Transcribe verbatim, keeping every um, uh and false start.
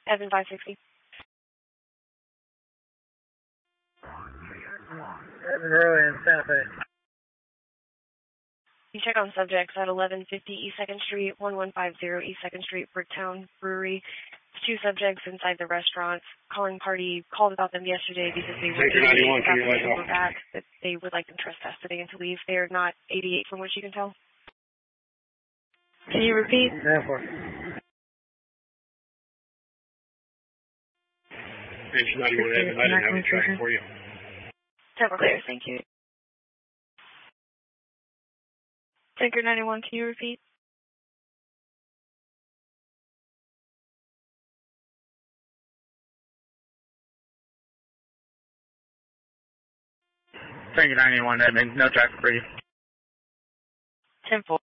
Evan five sixty. Evan Rowan, Santa Fe. You check on subjects at eleven fifty East second Street, one one five zero East second Street, Bricktown Brewery. Two subjects inside the restaurant. Calling party called about them yesterday because they were eighty-eight after they were back, that they would like them trespass today and to leave. They are not eighty-eight from what you can tell. Can you repeat? Yeah, four. Page ninety-one, Evan, I didn't have any traffic for you. Temple clear, thank you. Tanker ninety-one, can you repeat? Tanker ninety-one, Edmund, no traffic for you. Temple.